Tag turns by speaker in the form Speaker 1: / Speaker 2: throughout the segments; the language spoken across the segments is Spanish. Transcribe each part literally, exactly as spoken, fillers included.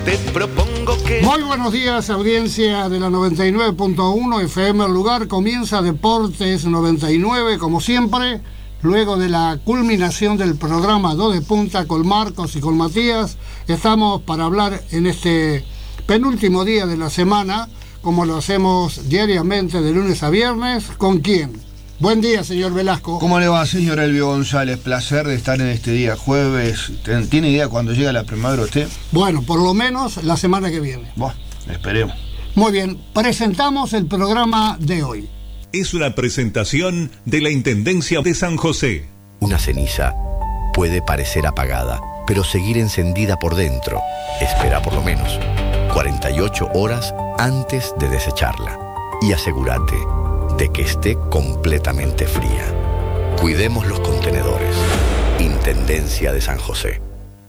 Speaker 1: te propongo que...
Speaker 2: Muy buenos días, audiencia de la noventa y nueve punto uno F M El Lugar. Comienza Deportes noventa y nueve, como siempre, luego de la culminación del programa Dos de Punta con Marcos y con Matías. Estamos para hablar en este penúltimo día de la semana, como lo hacemos diariamente de lunes a viernes. ¿Con quién? Buen día, señor Velasco.
Speaker 3: ¿Cómo le va, señor Elvio González? Placer de estar en este día jueves. ¿Tiene idea cuándo llega la primavera usted?
Speaker 2: Bueno, por lo menos la semana que viene.
Speaker 3: Bueno, esperemos.
Speaker 2: Muy bien, presentamos el programa de hoy.
Speaker 4: Es una presentación de la Intendencia de San José.
Speaker 5: Una ceniza puede parecer apagada, pero seguir encendida por dentro. Espera por lo menos cuarenta y ocho horas antes de desecharla. Y asegúrate de que esté completamente fría. Cuidemos los contenedores. Intendencia de San José.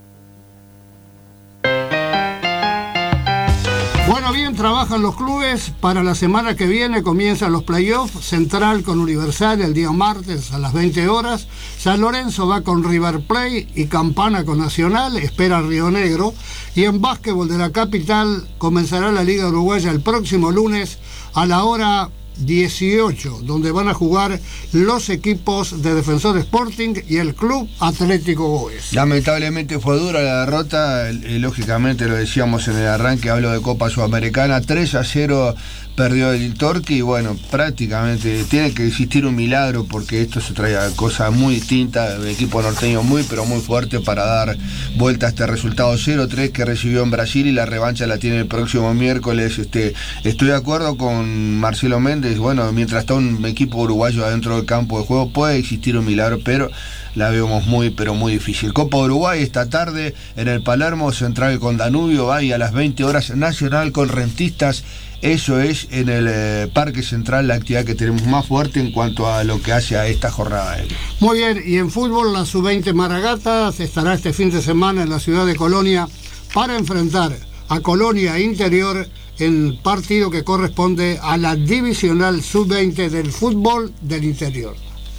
Speaker 2: Bueno, bien, trabajan los clubes. Para la semana que viene comienzan los playoffs. Central con Universal el día martes a las veinte horas. San Lorenzo va con River Plate y Campana con Nacional. Espera Río Negro. Y en básquetbol de la capital comenzará la Liga Uruguaya el próximo lunes a la hora dieciocho, donde van a jugar los equipos de Defensor Sporting y el Club Atlético Boys.
Speaker 3: Lamentablemente fue dura la derrota, eh, lógicamente lo decíamos en el arranque, hablo de Copa Sudamericana, tres a cero perdió el Torque y bueno, prácticamente tiene que existir un milagro porque esto se trae a cosas muy distintas, el equipo norteño muy pero muy fuerte para dar vuelta a este resultado cero tres que recibió en Brasil y la revancha la tiene el próximo miércoles. Este, estoy de acuerdo con Marcelo Méndez, bueno, mientras está un equipo uruguayo adentro del campo de juego puede existir un milagro, pero la vemos muy, pero muy difícil. Copa Uruguay esta tarde en el Palermo, Central con Danubio, va y a las veinte horas Nacional con Rentistas. Eso es en el eh, Parque Central la actividad que tenemos más fuerte en cuanto a lo que hace a esta jornada.
Speaker 2: Muy bien, y en fútbol la sub veinte Maragatas estará este fin de semana en la ciudad de Colonia para enfrentar a Colonia Interior en partido que corresponde a la divisional sub veinte del fútbol del interior.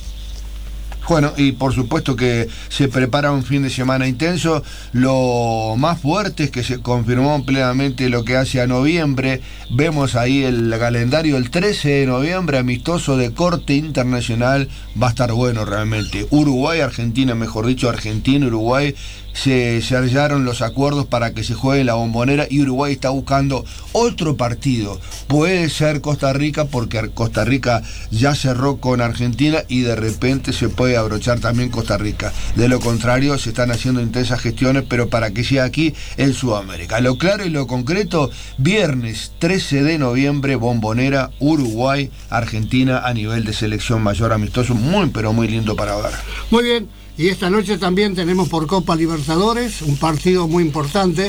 Speaker 3: Bueno, y por supuesto que se prepara un fin de semana intenso. Lo más fuerte es que se confirmó plenamente lo que hace a noviembre. Vemos ahí el calendario, el trece de noviembre, amistoso de corte internacional. Va a estar bueno realmente. Uruguay, Argentina, mejor dicho, Argentina, Uruguay. Se sellaron los acuerdos para que se juegue en la Bombonera y Uruguay está buscando otro partido. Puede ser Costa Rica porque Costa Rica ya cerró con Argentina y de repente se puede abrochar también Costa Rica. De lo contrario, se están haciendo intensas gestiones, pero para que sea aquí en Sudamérica. Lo claro y lo concreto, viernes trece de noviembre, Bombonera, Uruguay, Argentina a nivel de selección mayor amistoso. Muy, pero muy lindo para ver.
Speaker 2: Muy bien. Y esta noche también tenemos por Copa Libertadores un partido muy importante.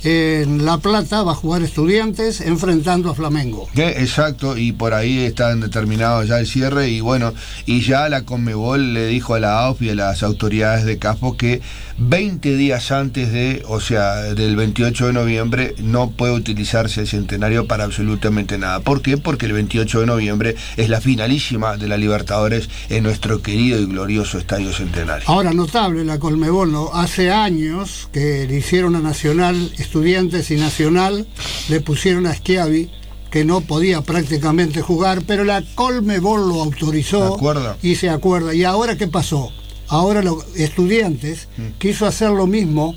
Speaker 2: En La Plata va a jugar Estudiantes enfrentando a Flamengo.
Speaker 3: ¿Qué? Exacto, y por ahí están determinados ya el cierre y bueno, y ya la Conmebol le dijo a la A U F y a las autoridades de CAFO que veinte días antes de, o sea, del veintiocho de noviembre no puede utilizarse el centenario para absolutamente nada. ¿Por qué? Porque el veintiocho de noviembre es la finalísima de la Libertadores en nuestro querido y glorioso Estadio Centenario.
Speaker 2: Ahora, notable la Conmebol, ¿no? Hace años que le hicieron a Nacional, Estudiantes y Nacional, le pusieron a Schiavi, que no podía prácticamente jugar, pero la Conmebol lo autorizó.
Speaker 3: ¿Se acuerda?
Speaker 2: Y se acuerda. ¿Y ahora qué pasó? Ahora los Estudiantes mm. quiso hacer lo mismo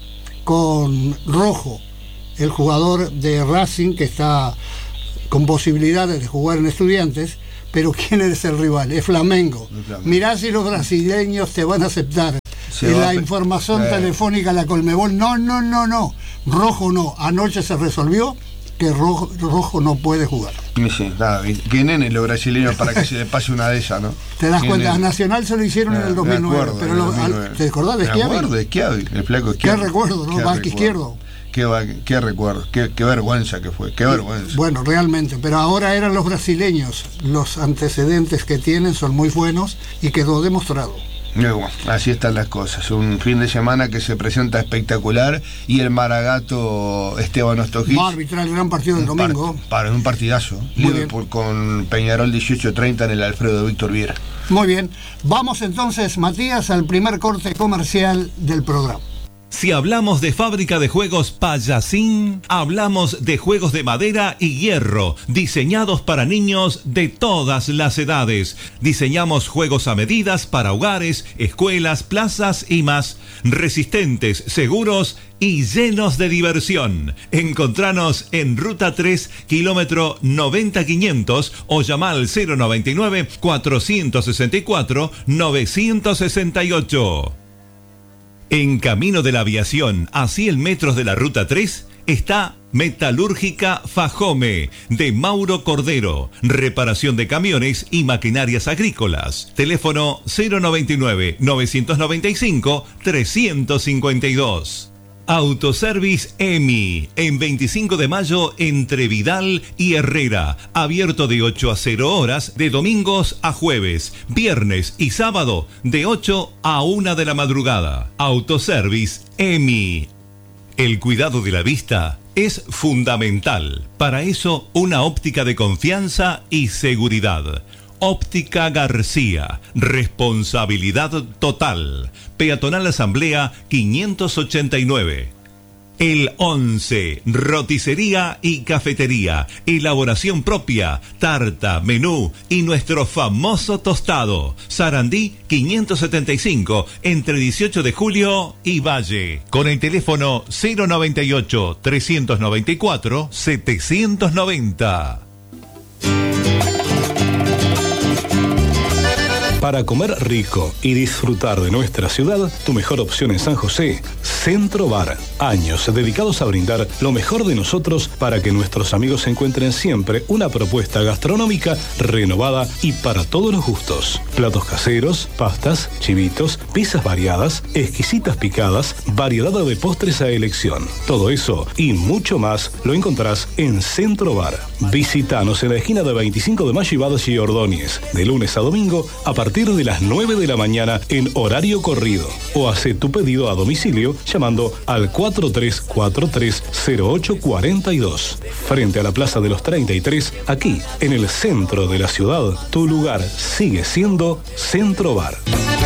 Speaker 2: con Rojo, el jugador de Racing que está con posibilidades de jugar en Estudiantes. Pero ¿quién es el rival? Es Flamengo. Flamengo. Mirá si los brasileños te van a aceptar. Se en la pe- información eh. telefónica de la Conmebol, no, no, no, no. Rojo no. Anoche se resolvió que Rojo, Rojo no puede jugar.
Speaker 3: Sí, nada, ¿qué nene los brasileños para que se le pase una de esas, no?
Speaker 2: ¿Te das cuenta? A Nacional se lo hicieron eh, en el dos mil nueve. Acuerdo, pero lo, dos mil nueve. ¿Te acordás de Schiavi?
Speaker 3: Me acuerdo de Schiavi, el flaco Schiavi.
Speaker 2: ¿Qué recuerdo, no? Back izquierdo.
Speaker 3: Qué, qué recuerdo, qué, qué vergüenza que fue, qué vergüenza.
Speaker 2: Bueno, realmente, pero ahora eran los brasileños. Los antecedentes que tienen son muy buenos y quedó demostrado.
Speaker 3: Bueno, así están las cosas. Un fin de semana que se presenta espectacular y el Maragato Esteban Ostojic
Speaker 2: va a arbitrar el gran partido del domingo.
Speaker 3: Part, para un partidazo. Muy Liverpool bien. Con Peñarol dieciocho treinta en el Alfredo Víctor Viera.
Speaker 2: Muy bien. Vamos entonces, Matías, al primer corte comercial del programa.
Speaker 4: Si hablamos de fábrica de juegos Payasín, hablamos de juegos de madera y hierro, diseñados para niños de todas las edades. Diseñamos juegos a medidas para hogares, escuelas, plazas y más, resistentes, seguros y llenos de diversión. Encontranos en Ruta tres, kilómetro noventa quinientos o llama al cero noventa y nueve, cuatrocientos sesenta y cuatro, novecientos sesenta y ocho. En camino de la aviación a cien metros de la Ruta tres está Metalúrgica Fajome de Mauro Cordero. Reparación de camiones y maquinarias agrícolas. Teléfono cero noventa y nueve, novecientos noventa y cinco, trescientos cincuenta y dos. Autoservice EMI, en veinticinco de mayo entre Vidal y Herrera, abierto de ocho a cero horas, de domingos a jueves, viernes y sábado, de ocho a una de la madrugada. Autoservice EMI. El cuidado de la vista es fundamental. Para eso, una óptica de confianza y seguridad. Óptica García, responsabilidad total. Peatonal Asamblea quinientos ochenta y nueve. El once, roticería y cafetería, elaboración propia, tarta, menú y nuestro famoso tostado. Sarandí quinientos setenta y cinco, entre dieciocho de julio y Valle. Con el teléfono cero noventa y ocho, trescientos noventa y cuatro, setecientos noventa.
Speaker 1: Para comer rico y disfrutar de nuestra ciudad, tu mejor opción en San José, Centro Bar. Años dedicados a brindar lo mejor de nosotros para que nuestros amigos encuentren siempre una propuesta gastronómica renovada y para todos los gustos. Platos caseros, pastas, chivitos, pizzas variadas, exquisitas picadas, variedad de postres a elección. Todo eso y mucho más lo encontrás en Centro Bar. Visítanos en la esquina de veinticinco de mayo y Valle y Ordóñez, de lunes a domingo a partir de las nueve de la mañana en horario corrido. O hace tu pedido a domicilio llamando al cuatro tres cuatro tres, cero ocho cuatro dos. Frente a la Plaza de los treinta y tres, aquí en el centro de la ciudad, tu lugar sigue siendo Centro Bar.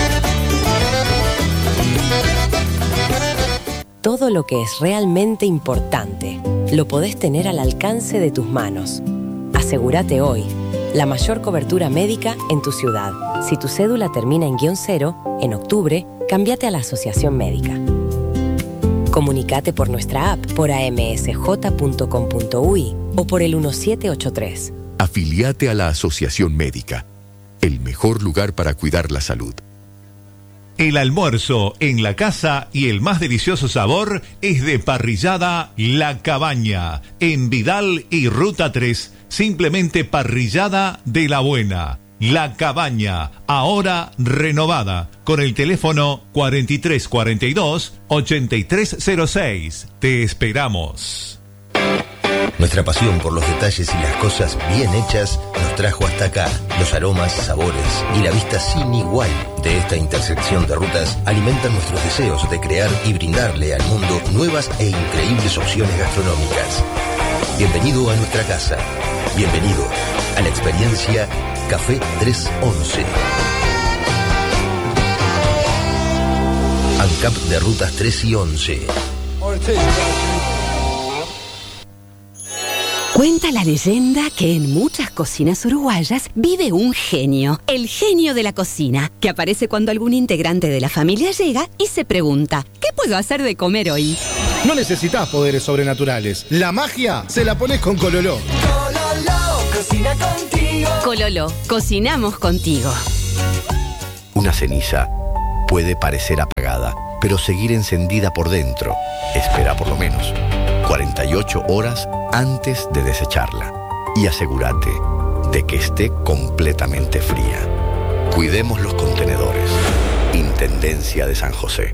Speaker 6: Todo lo que es realmente importante lo podés tener al alcance de tus manos. Asegúrate hoy la mayor cobertura médica en tu ciudad. Si tu cédula termina en guión cero, en octubre, cámbiate a la Asociación Médica. Comunicate por nuestra app, por a m s j punto com punto u i o por el uno siete ocho tres.
Speaker 7: Afiliate a la Asociación Médica, el mejor lugar para cuidar la salud.
Speaker 4: El almuerzo en la casa y el más delicioso sabor es de Parrillada La Cabaña, en Vidal y Ruta tres. Simplemente Parrillada de la Buena. La Cabaña, ahora renovada, con el teléfono cuarenta y tres cuarenta y dos, ochenta y tres cero seis. Te esperamos.
Speaker 8: Nuestra pasión por los detalles y las cosas bien hechas nos trajo hasta acá. Los aromas, sabores y la vista sin igual de esta intersección de rutas alimentan nuestros deseos de crear y brindarle al mundo nuevas e increíbles opciones gastronómicas. Bienvenido a nuestra casa. Bienvenido a la experiencia Café trescientos once. ANCAP de Rutas tres y once.
Speaker 9: Cuenta la leyenda que en muchas cocinas uruguayas vive un genio, el genio de la cocina, que aparece cuando algún integrante de la familia llega y se pregunta, ¿qué puedo hacer de comer hoy?
Speaker 10: No necesitas poderes sobrenaturales. La magia se la pones con Cololó.
Speaker 9: Cololó, cocina contigo. Cololó, cocinamos contigo.
Speaker 5: Una ceniza puede parecer apagada, pero seguir encendida por dentro. Espera por lo menos cuarenta y ocho horas antes de desecharla y asegúrate de que esté completamente fría. Cuidemos los contenedores. Intendencia de San José.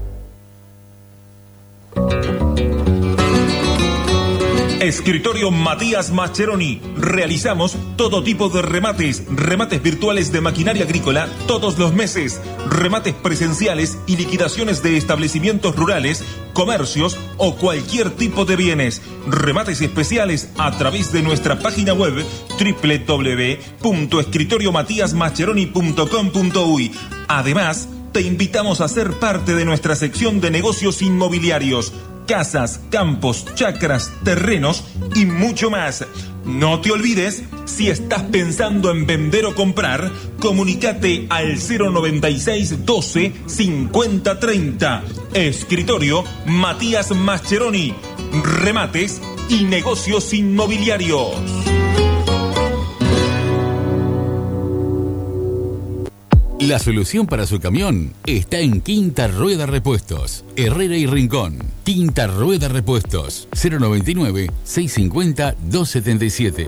Speaker 11: Escritorio Matías Mascheroni. Realizamos todo tipo de remates, remates virtuales de maquinaria agrícola todos los meses, remates presenciales y liquidaciones de establecimientos rurales, comercios o cualquier tipo de bienes. Remates especiales a través de nuestra página web doble u doble u doble u punto escritorio matías mascheroni punto com punto u i. Además, te invitamos a ser parte de nuestra sección de negocios inmobiliarios, casas, campos, chacras, terrenos y mucho más. No te olvides, si estás pensando en vender o comprar, comunícate al cero noventa y seis doce cincuenta treinta. Escritorio Matías Mascheroni. Remates y negocios inmobiliarios.
Speaker 12: La solución para su camión está en Quinta Rueda Repuestos, Herrera y Rincón. Quinta Rueda Repuestos, cero noventa y nueve, seiscientos cincuenta, doscientos setenta y siete.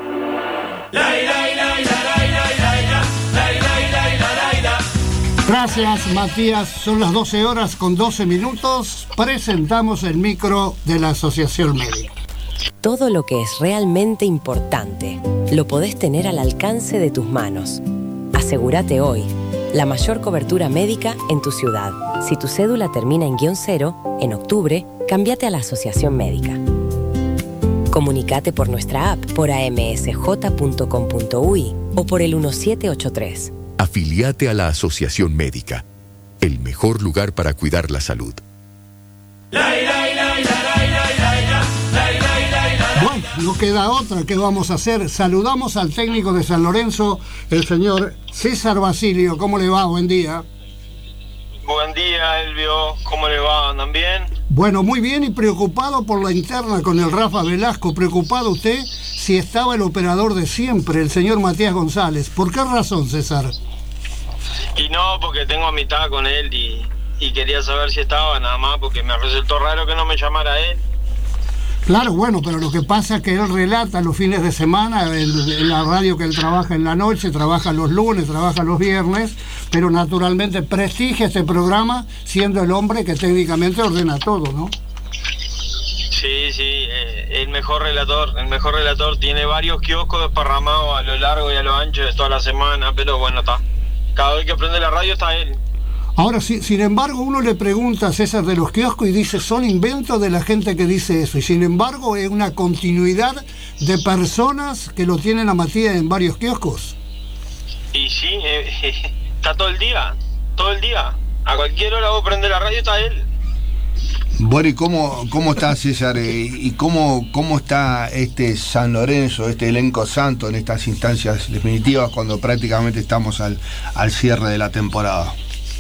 Speaker 2: Gracias, Matías. Son las doce horas con doce minutos. Presentamos el micro de la Asociación Médica.
Speaker 6: Todo lo que es realmente importante lo podés tener al alcance de tus manos. Asegúrate hoy la mayor cobertura médica en tu ciudad. Si tu cédula termina en guión cero, en octubre, cámbiate a la Asociación Médica. Comunicate por nuestra app, por a m s j punto com punto u i o por el uno siete ocho tres.
Speaker 7: Afiliate a la Asociación Médica, el mejor lugar para cuidar la salud.
Speaker 2: Bueno, no queda otra. ¿Qué vamos a hacer? Saludamos al técnico de San Lorenzo, el señor César Basilio. ¿Cómo le va? Buen día.
Speaker 13: Buen día, Elvio. ¿Cómo le va? ¿Andan bien?
Speaker 2: Bueno, muy bien, y preocupado por la interna con el Rafa Velasco. ¿Preocupado usted si estaba el operador de siempre, el señor Matías González? ¿Por qué razón, César?
Speaker 13: Y no, porque tengo amistad con él y, y quería saber si estaba, nada más, porque me resultó raro que no me llamara él.
Speaker 2: Claro, bueno, pero lo que pasa es que él relata los fines de semana en, en la radio, que él trabaja en la noche, trabaja los lunes, trabaja los viernes, pero naturalmente prestigia este programa siendo el hombre que técnicamente ordena todo, ¿no?
Speaker 13: Sí, sí, eh, el mejor relator, el mejor relator. Tiene varios kioscos desparramados a lo largo y a lo ancho de toda la semana, pero bueno, está. Cada vez que prende la radio está él.
Speaker 2: Ahora, sí, sin embargo, uno le pregunta a César de los kioscos y dice, son inventos de la gente que dice eso. Y sin embargo, es una continuidad de personas que lo tienen a Matías en varios kioscos.
Speaker 13: Y sí, eh, eh, está todo el día, todo el día. A cualquier hora vos prende la radio, está él.
Speaker 3: Bueno, ¿y cómo, cómo está, César? ¿Y cómo, cómo está este San Lorenzo, este elenco santo en estas instancias definitivas cuando prácticamente estamos al, al cierre de la temporada?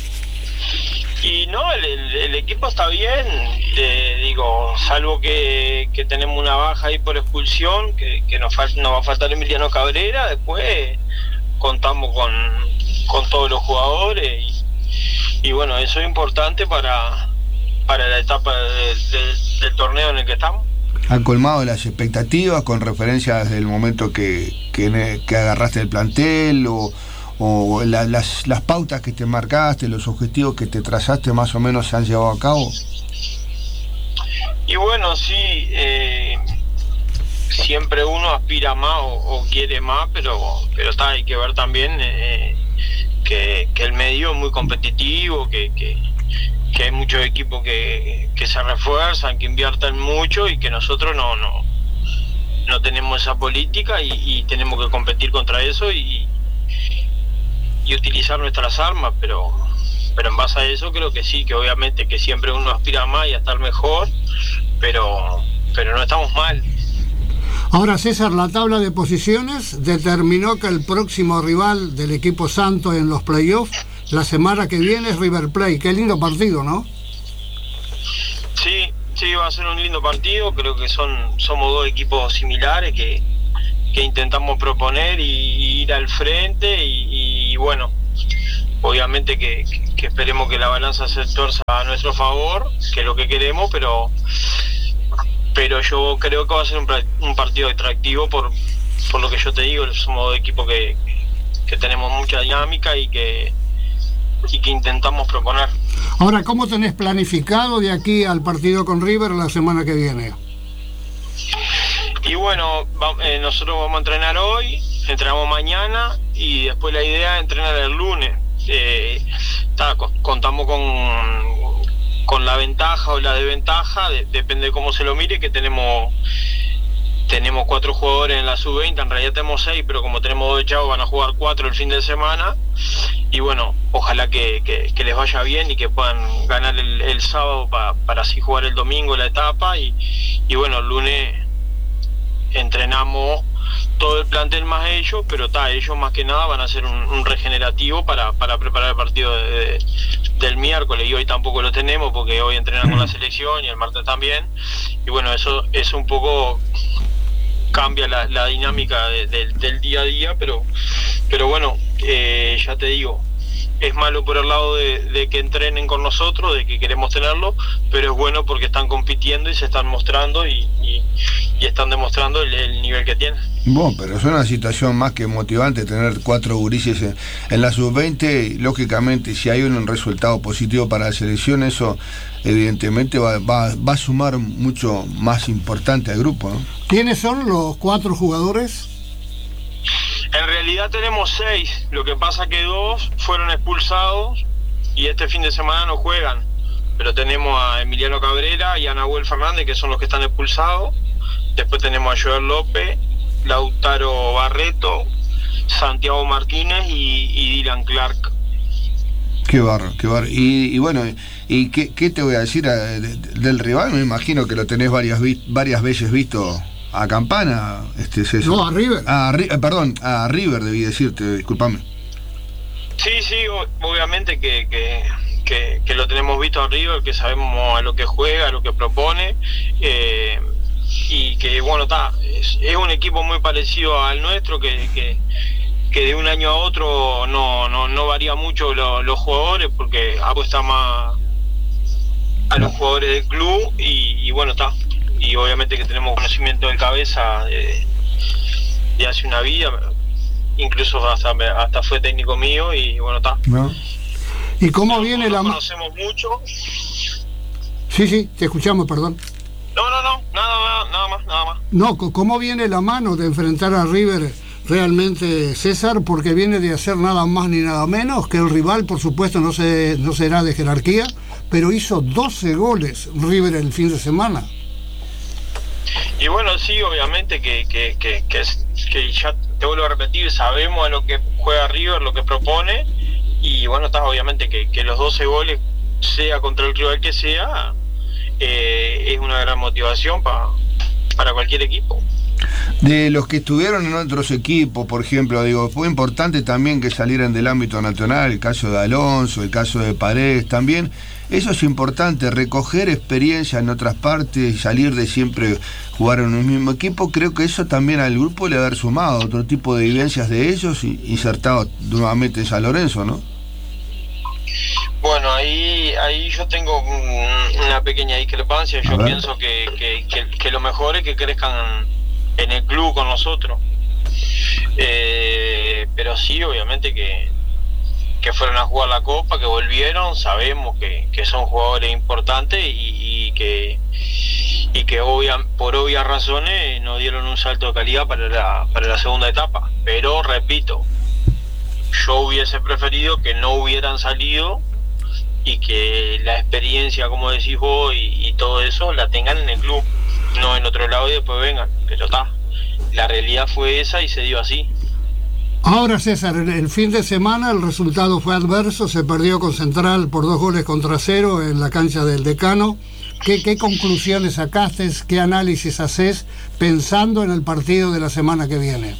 Speaker 13: Y no, el, el, el equipo está bien, eh, digo, salvo que, que tenemos una baja ahí por expulsión, que, que nos, fal, nos va a faltar Emiliano Cabrera. Después contamos con, con todos los jugadores y, y bueno, eso es importante para, para la etapa de, de, del torneo en el que estamos.
Speaker 3: ¿Han colmado las expectativas con referencia desde el momento que, que, que agarraste el plantel o... o la, las, las pautas que te marcaste, los objetivos que te trazaste más o menos se han llevado a cabo?
Speaker 13: Y bueno, sí, eh, siempre uno aspira más o, o quiere más, pero pero está, hay que ver también eh, que, que el medio es muy competitivo, que, que, que hay muchos equipos que, que se refuerzan, que invierten mucho y que nosotros no no, no tenemos esa política y, y tenemos que competir contra eso y y utilizar nuestras armas, pero pero en base a eso creo que sí, que obviamente que siempre uno aspira más y a estar mejor, pero pero no estamos mal.
Speaker 2: Ahora, César, la tabla de posiciones determinó que el próximo rival del equipo santo en los playoffs la semana que viene es River Plate. Qué lindo partido, ¿no?
Speaker 13: Sí, sí, va a ser un lindo partido. Creo que son somos dos equipos similares que que intentamos proponer y, y ir al frente y, y bueno, obviamente que, que esperemos que la balanza se torza a nuestro favor, que es lo que queremos, pero pero yo creo que va a ser un, un partido atractivo por, por lo que yo te digo. Somos dos equipos que, que tenemos mucha dinámica y que y que intentamos proponer.
Speaker 2: Ahora, ¿cómo tenés planificado de aquí al partido con River la semana que viene?
Speaker 13: Y bueno, va, eh, nosotros vamos a entrenar hoy, entrenamos mañana y después la idea es entrenar el lunes. Eh, ta, contamos con, con la ventaja o la desventaja, de, depende de cómo se lo mire, que tenemos tenemos cuatro jugadores en la sub veinte, en realidad tenemos seis, pero como tenemos dos echados van a jugar cuatro el fin de semana, y bueno, ojalá que, que, que les vaya bien y que puedan ganar el, el sábado pa, para así jugar el domingo la etapa, y, y bueno, el lunes entrenamos todo el plantel más ellos, pero ta, ellos más que nada van a hacer un, un regenerativo para, para preparar el partido de, de, del miércoles, y hoy tampoco lo tenemos porque hoy entrenan con la selección y el martes también, y bueno, eso es un poco cambia la, la dinámica de, de, del día a día, pero pero bueno, eh, ya te digo, es malo por el lado de, de que entrenen con nosotros, de que queremos tenerlo, pero es bueno porque están compitiendo y se están mostrando y, y, y están demostrando el, el nivel que tienen.
Speaker 3: Bueno, pero es una situación más que motivante tener cuatro gurises en, en la sub veinte. Lógicamente, si hay un resultado positivo para la selección, eso evidentemente va, va, va a sumar mucho más importante al grupo, ¿no?
Speaker 2: ¿Quiénes son los cuatro jugadores?
Speaker 13: En realidad tenemos seis, lo que pasa que dos fueron expulsados y este fin de semana no juegan, pero tenemos a Emiliano Cabrera y a Nahuel Fernández, que son los que están expulsados. Después tenemos a Joel López, Lautaro Barreto, Santiago Martínez y, y Dylan Clark.
Speaker 3: Qué barro, qué barro. Y, y bueno, ¿y qué, qué te voy a decir de, de, del rival? Me imagino que lo tenés varias, varias veces visto a Campana. Este, es eso.
Speaker 2: No, a River.
Speaker 3: A, perdón, a River debí decirte, discúlpame.
Speaker 13: Sí, sí, obviamente que, que, que, que lo tenemos visto a River, que sabemos a lo que juega, a lo que propone. Eh, y que bueno, está es, es un equipo muy parecido al nuestro, que, que, que de un año a otro no, no, no varía mucho lo, los jugadores, porque apuesta más a los jugadores del club, y, y bueno, está y obviamente que tenemos conocimiento del cabeza de, de hace una vida, incluso hasta, hasta fue técnico mío, y bueno, está
Speaker 2: no. ¿Y cómo no, viene
Speaker 13: no
Speaker 2: la
Speaker 13: mano? Conocemos mucho.
Speaker 2: Sí, sí, te escuchamos, perdón.
Speaker 13: No, no, no, nada, nada más, nada más.
Speaker 2: No, ¿cómo viene la mano de enfrentar a River realmente, César? Porque viene de hacer nada más ni nada menos que el rival, por supuesto, no, se, no será de jerarquía, pero hizo doce goles River el fin de semana.
Speaker 13: Y bueno, sí, obviamente que, que, que, que, que ya te vuelvo a repetir, sabemos a lo que juega River, lo que propone, y bueno, está obviamente que, que los doce goles, sea contra el rival que sea, Eh, es una gran motivación pa, para cualquier equipo.
Speaker 3: De los que estuvieron en otros equipos, por ejemplo, digo, fue importante también que salieran del ámbito nacional, el caso de Alonso, el caso de Paredes también. Eso es importante, recoger experiencia en otras partes y salir de siempre jugar en un mismo equipo. Creo que eso también al grupo le haber sumado otro tipo de vivencias de ellos y insertado nuevamente en San Lorenzo, ¿no?
Speaker 13: Bueno, ahí ahí yo tengo un, una pequeña discrepancia. Yo pienso que, que, que, que lo mejor es que crezcan en el club con nosotros. Eh, pero sí, obviamente que, que fueron a jugar la Copa, que volvieron, sabemos que, que son jugadores importantes y, y que y que obvia, por obvias razones no dieron un salto de calidad para la, para la segunda etapa. Pero repito, yo hubiese preferido que no hubieran salido y que la experiencia, como decís vos, y, y todo eso la tengan en el club, no en otro lado y después vengan. Pero está, la realidad fue esa y se dio así.
Speaker 2: Ahora, César, el fin de semana el resultado fue adverso, se perdió con Central por dos goles contra cero en la cancha del Decano. ¿Qué, qué conclusiones sacaste, qué análisis haces pensando en el partido de la semana que viene?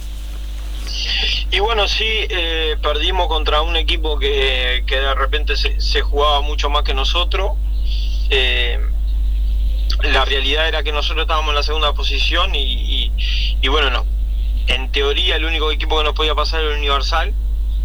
Speaker 13: Y bueno, sí, eh, perdimos contra un equipo que, que de repente se, se jugaba mucho más que nosotros. Eh, la realidad era que nosotros estábamos en la segunda posición y, y, y bueno, no. En teoría el único equipo que nos podía pasar era el Universal,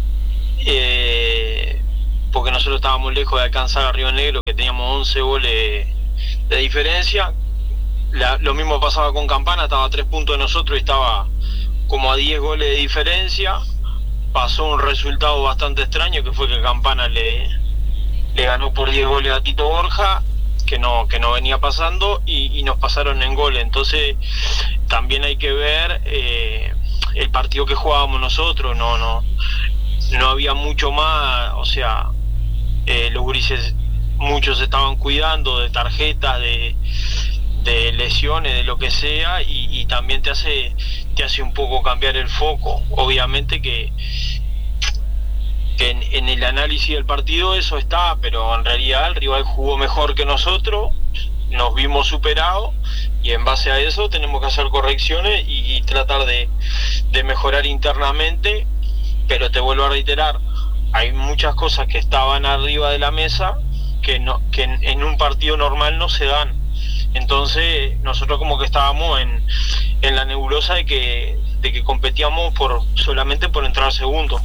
Speaker 13: eh, porque nosotros estábamos lejos de alcanzar a Río Negro, que teníamos once goles de diferencia. La, lo mismo pasaba con Campana, estaba a tres puntos de nosotros y estaba como a diez goles de diferencia. Pasó un resultado bastante extraño, que fue que Campana le, le ganó por diez goles a Tito Borja, que no, que no venía pasando, y, y nos pasaron en goles. Entonces también hay que ver eh, el partido que jugábamos nosotros. No, no, no había mucho más, o sea, eh, los gurises muchos estaban cuidando de tarjetas, de de lesiones, de lo que sea, y, y también te hace, te hace un poco cambiar el foco. Obviamente que, que en, en el análisis del partido eso está, pero en realidad el rival jugó mejor que nosotros, nos vimos superados, y en base a eso tenemos que hacer correcciones y, y tratar de, de mejorar internamente. Pero te vuelvo a reiterar, hay muchas cosas que estaban arriba de la mesa que, no, que en, en un partido normal no se dan. Entonces nosotros como que estábamos en, en la nebulosa de que, de que competíamos por solamente por entrar segundo.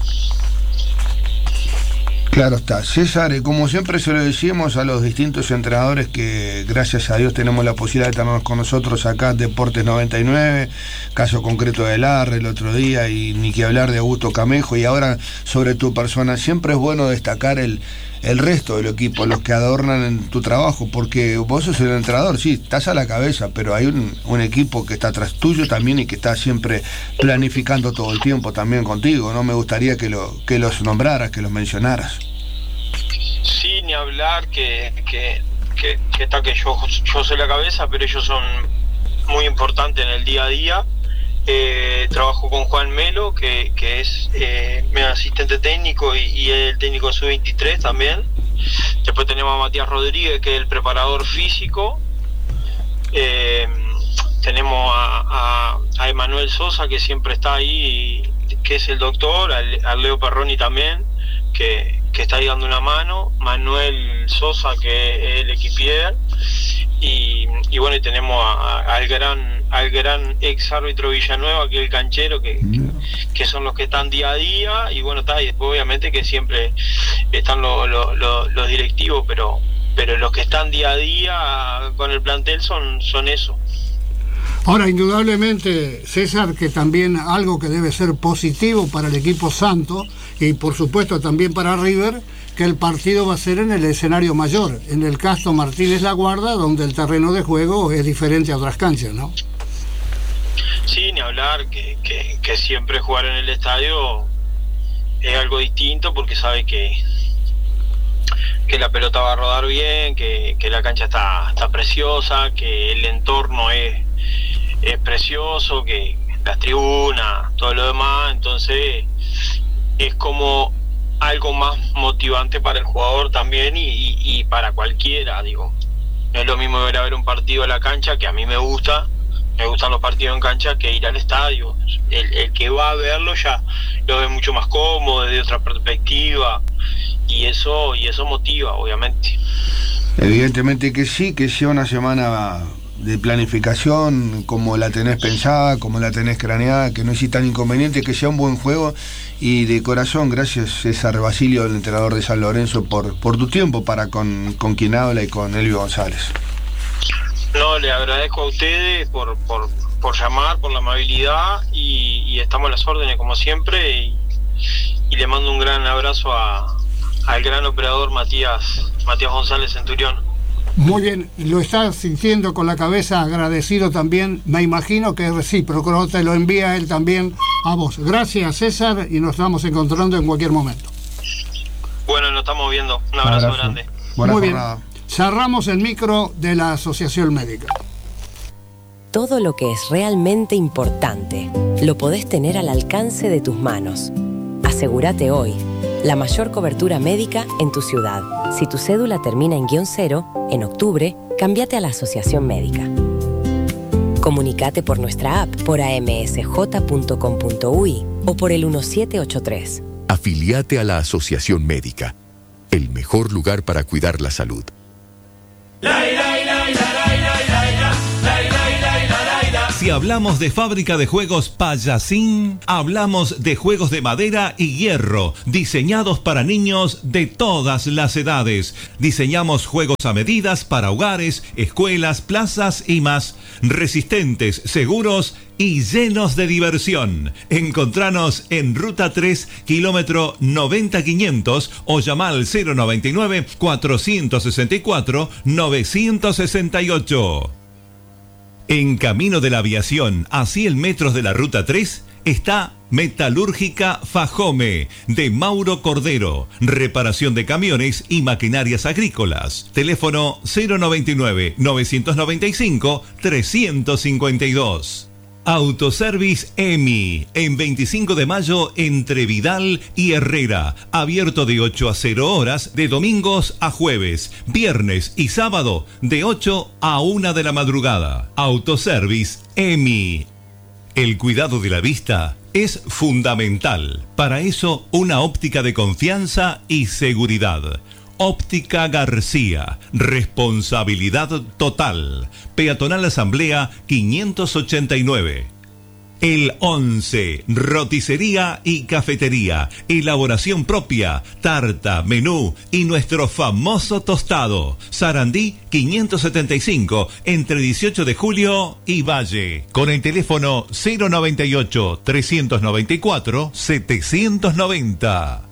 Speaker 3: Claro está. César, como siempre se lo decimos a los distintos entrenadores que gracias a Dios tenemos la posibilidad de tenernos con nosotros acá en Deportes noventa y nueve, caso concreto de Larre el otro día, y ni que hablar de Augusto Camejo, y ahora sobre tu persona, siempre es bueno destacar el, el resto del equipo, los que adornan en tu trabajo, porque vos sos el entrenador, sí, estás a la cabeza, pero hay un, un equipo que está atrás tuyo también y que está siempre planificando todo el tiempo también contigo, ¿no? Me gustaría que, lo, que los nombraras, que los mencionaras.
Speaker 13: Sí, ni hablar que, que, que, que está que yo, yo soy la cabeza, pero ellos son muy importantes en el día a día. Eh, trabajo con Juan Melo, que, que es eh, mi asistente técnico y, y el técnico de sub veintitrés también. Después tenemos a Matías Rodríguez, que es el preparador físico. Eh, tenemos a, a, a Emanuel Sosa, que siempre está ahí, que es el doctor, al, al Leo Perroni también, que, que está ahí dando una mano, Manuel Sosa, que es el equipier, y, y bueno, y tenemos a, a, al gran al gran ex árbitro Villanueva, que es el canchero, que, que, que son los que están día a día, y bueno, está, y después obviamente que siempre están lo, lo, lo, los directivos, pero pero los que están día a día con el plantel son, son eso.
Speaker 2: Ahora, indudablemente, César, que también algo que debe ser positivo para el equipo santo, y por supuesto también para River, que el partido va a ser en el escenario mayor, en el Castro Martínez La Guarda, donde el terreno de juego es diferente a otras canchas, ¿no?
Speaker 13: Sí, ni hablar, que, que, que siempre jugar en el estadio es algo distinto, porque sabe que que la pelota va a rodar bien, que, que la cancha está, está preciosa, que el entorno es, es precioso, que las tribunas, todo lo demás. Entonces es como algo más motivante para el jugador también, y, y, y para cualquiera, digo. No es lo mismo ver a ver un partido a la cancha, que a mí me gusta, me gustan los partidos en cancha, que ir al estadio. El, el que va a verlo ya lo ve mucho más cómodo, desde otra perspectiva, y eso y eso motiva, obviamente.
Speaker 3: Evidentemente que sí, que sea una semana de planificación como la tenés pensada, como la tenés craneada, que no es tan inconveniente, que sea un buen juego. Y de corazón, gracias César Basilio, el entrenador de San Lorenzo, por, por tu tiempo para con, con quien habla y con Elvio González.
Speaker 13: No, le agradezco a ustedes por, por, por llamar, por la amabilidad, y, y estamos a las órdenes como siempre, y, y le mando un gran abrazo a, al gran operador Matías, Matías González Centurión.
Speaker 2: Muy bien, lo estás sintiendo con la cabeza, agradecido también, me imagino que es recíproco, te lo envía él también a vos. Gracias César, y nos estamos encontrando en cualquier momento.
Speaker 13: Bueno, nos estamos viendo, un abrazo, abrazo. grande.
Speaker 2: Buena Muy jornada. Bien, cerramos el micro de la Asociación Médica.
Speaker 6: Todo lo que es realmente importante lo podés tener al alcance de tus manos. Asegúrate hoy la mayor cobertura médica en tu ciudad. Si tu cédula termina en guión cero, en octubre, cámbiate a la Asociación Médica. Comunicate por nuestra app, por a m s j punto com punto u i o por el uno siete ocho tres.
Speaker 7: Afiliate a la Asociación Médica, el mejor lugar para cuidar la salud.
Speaker 4: Si hablamos de fábrica de juegos Payasín, hablamos de juegos de madera y hierro, diseñados para niños de todas las edades. Diseñamos juegos a medidas para hogares, escuelas, plazas y más, resistentes, seguros y llenos de diversión. Encontranos en Ruta tres, kilómetro noventa quinientos, o llama al cero noventa y nueve, cuatrocientos sesenta y cuatro, novecientos sesenta y ocho. En Camino de la Aviación, a cien metros de la Ruta tres, está Metalúrgica Fajome, de Mauro Cordero. Reparación de camiones y maquinarias agrícolas. Teléfono cero noventa y nueve, novecientos noventa y cinco, trescientos cincuenta y dos. Autoservice EMI, en veinticinco de mayo entre Vidal y Herrera, abierto de ocho a cero horas, de domingos a jueves, viernes y sábado, de ocho a una de la madrugada. Autoservice EMI. El cuidado de la vista es fundamental. Para eso, una óptica de confianza y seguridad. Óptica García, responsabilidad total. Peatonal Asamblea quinientos ochenta y nueve. El once, roticería y cafetería, elaboración propia, tarta, menú y nuestro famoso tostado. Sarandí quinientos setenta y cinco, entre dieciocho de julio y Valle. Con el teléfono cero noventa y ocho, trescientos noventa y cuatro, setecientos noventa.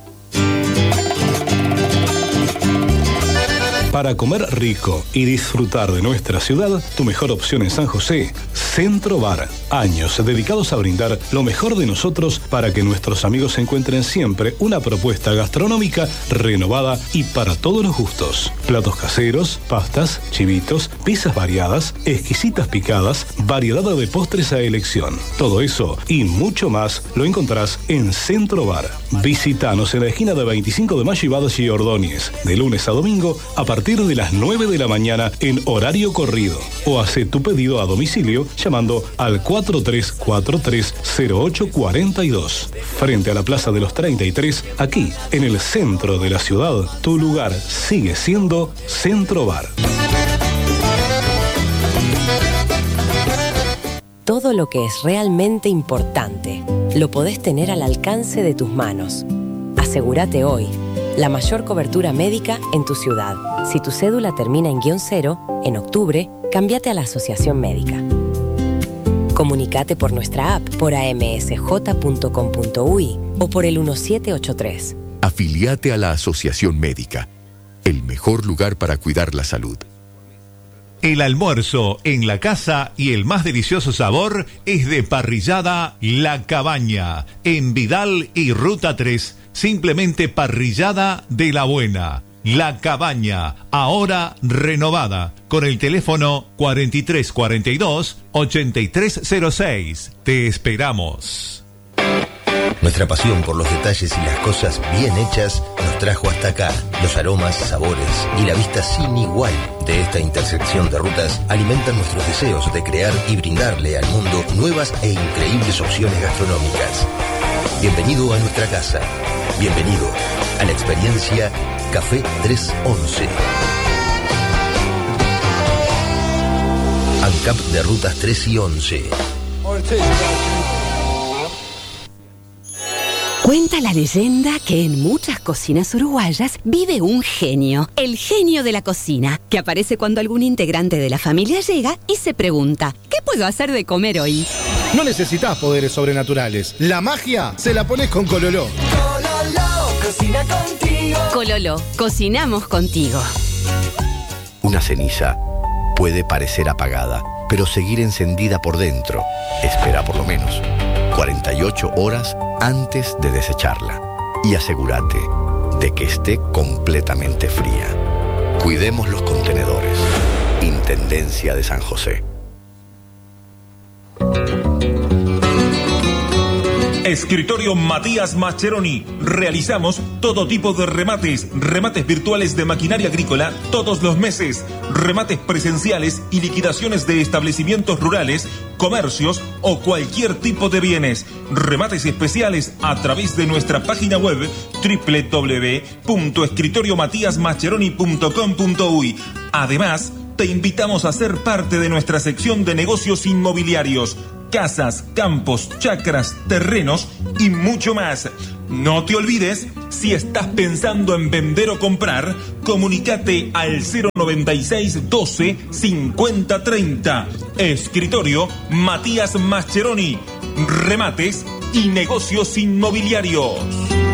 Speaker 1: Para comer rico y disfrutar de nuestra ciudad, tu mejor opción en San José, Centro Bar. Años dedicados a brindar lo mejor de nosotros para que nuestros amigos encuentren siempre una propuesta gastronómica renovada y para todos los gustos. Platos caseros, pastas, chivitos, pizzas variadas, exquisitas picadas, variedad de postres a elección. Todo eso y mucho más lo encontrás en Centro Bar. Visítanos en la esquina de veinticinco de mayo y Badas y Ordóñez, de lunes a domingo a partir de las nueve de la mañana en horario corrido. O hace tu pedido a domicilio llamando al cuatro tres cuatro tres, cero ocho cuatro dos. Frente a la Plaza de los treinta y tres, aquí en el centro de la ciudad, tu lugar sigue siendo Centro Bar.
Speaker 6: Todo lo que es realmente importante lo podés tener al alcance de tus manos. Asegúrate hoy la mayor cobertura médica en tu ciudad. Si tu cédula termina en guión cero, en octubre, cámbiate a la Asociación Médica. Comunicate por nuestra app, por a m s j punto com punto u i o por el uno siete ocho tres.
Speaker 7: Afiliate a la Asociación Médica, el mejor lugar para cuidar la salud.
Speaker 4: El almuerzo en la casa y el más delicioso sabor es de Parrillada La Cabaña, en Vidal y Ruta tres. Simplemente Parrillada de la Buena. La Cabaña, ahora renovada, con el teléfono cuarenta y tres cuarenta y dos, ochenta y tres cero seis. Te esperamos.
Speaker 8: Nuestra pasión por los detalles y las cosas bien hechas nos trajo hasta acá. Los aromas, sabores y la vista sin igual de esta intersección de rutas alimentan nuestros deseos de crear y brindarle al mundo nuevas e increíbles opciones gastronómicas. Bienvenido a nuestra casa. Bienvenido a la experiencia Café trescientos once. ANCAP de Rutas tres y once.
Speaker 9: Cuenta la leyenda que en muchas cocinas uruguayas vive un genio, el genio de la cocina, que aparece cuando algún integrante de la familia llega y se pregunta, ¿qué puedo hacer de comer hoy?
Speaker 10: No necesitas poderes sobrenaturales. La magia se la pones con Cololó.
Speaker 9: Cololó, cocina contigo. Cololó, cocinamos contigo.
Speaker 5: Una ceniza puede parecer apagada, pero seguir encendida por dentro. Espera por lo menos cuarenta y ocho horas antes de desecharla y asegúrate de que esté completamente fría. Cuidemos los contenedores. Intendencia de San José.
Speaker 11: Escritorio Matías Mascheroni. Realizamos todo tipo de remates, remates virtuales de maquinaria agrícola todos los meses, remates presenciales y liquidaciones de establecimientos rurales, comercios o cualquier tipo de bienes. Remates especiales a través de nuestra página web doble u doble u doble u punto escritorio matías mascheroni punto com punto u i. Además, te invitamos a ser parte de nuestra sección de negocios inmobiliarios. Casas, campos, chacras, terrenos y mucho más. No te olvides, si estás pensando en vender o comprar, comunícate al cero noventa y seis doce cincuenta treinta. Escritorio Matías Mascheroni. Remates y negocios inmobiliarios.